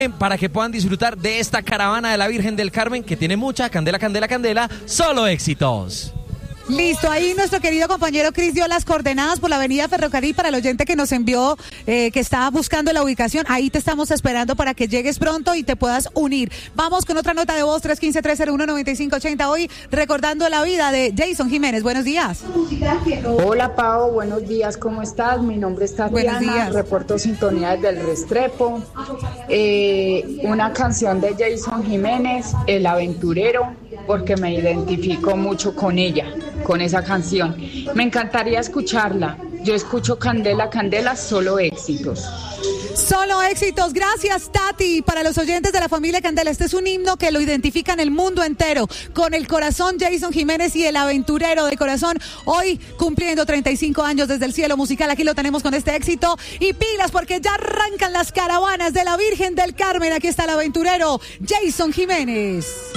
para que puedan disfrutar de esta caravana de la Virgen del Carmen, que tiene mucha candela, candela, candela, solo éxitos. Listo, ahí nuestro querido compañero Cris dio las coordenadas por la avenida Ferrocarril para el oyente que nos envió, que estaba buscando la ubicación. Ahí te estamos esperando para que llegues pronto y te puedas unir. Vamos con otra nota de voz, 315-301-9580. Hoy recordando la vida de Jason Jiménez. Buenos días. Hola Pau, buenos días, ¿cómo estás? Mi nombre es Tatiana, reporto sintonía desde el Restrepo. Una canción de Jason Jiménez, El Aventurero, porque me identifico mucho con ella, con esa canción. Me encantaría escucharla. Yo escucho Candela, Candela, solo éxitos. Solo éxitos. Gracias, Tati. Para los oyentes de la familia Candela, este es un himno que lo identifica en el mundo entero. Con el corazón, Jason Jiménez y El Aventurero de Corazón. Hoy cumpliendo 35 años desde el cielo musical. Aquí lo tenemos con este éxito. Y pilas, porque ya arrancan las caravanas de la Virgen del Carmen. Aquí está El Aventurero, Jason Jiménez.